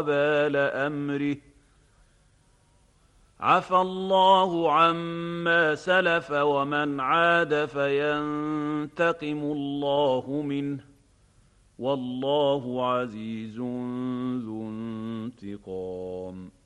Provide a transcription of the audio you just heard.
وبال أمره. عفى الله عما سلف ومن عاد فينتقم الله منه، والله عزيز ذو انتقام.